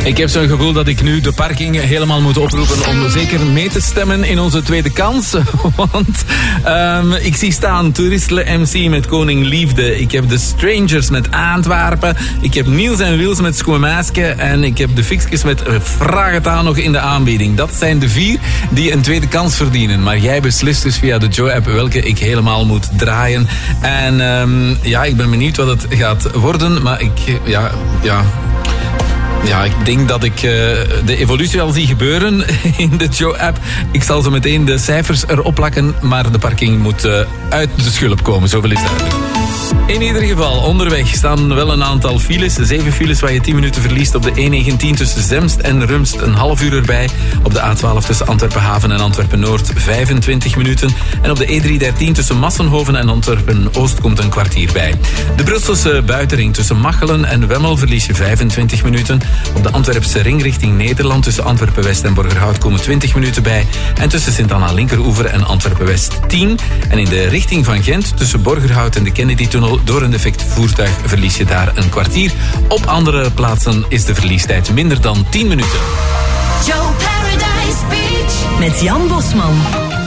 Ik heb zo'n gevoel dat ik nu de parking helemaal moet oproepen om zeker mee te stemmen in onze tweede kans. Want ik zie staan Toeristle MC met Koning Liefde. Ik heb de Strangers met Antwerpen. Ik heb Niels en Wils met Schoenmaaske. En ik heb de Fixkes met Vraag het aan nog in de aanbieding. Dat zijn de 4 die een tweede kans verdienen. Maar jij beslist dus via de Joe-app welke ik helemaal moet draaien. En ik ben benieuwd wat het gaat worden. Maar ik denk dat ik de evolutie al zie gebeuren in de Joe-app. Ik zal zo meteen de cijfers erop plakken, maar de parking moet uit de schulp komen, zoveel is duidelijk. In ieder geval, onderweg staan wel een aantal files. 7 files waar je 10 minuten verliest op de E19 tussen Zemst en Rumst. Een half uur erbij. Op de A12 tussen Antwerpen Haven en Antwerpen Noord 25 minuten. En op de E313 tussen Massenhoven en Antwerpen Oost komt een kwartier bij. De Brusselse buitenring tussen Machelen en Wemmel verlies je 25 minuten. Op de Antwerpse ring richting Nederland tussen Antwerpen West en Borgerhout komen 20 minuten bij. En tussen Sint-Anna Linkeroever en Antwerpen West 10. En in de richting van Gent tussen Borgerhout en de Kennedy-tunnel door een defect voertuig verlies je daar een kwartier. Op andere plaatsen is de verliestijd minder dan 10 minuten. Joe Paradise Beach met Jan Bosman.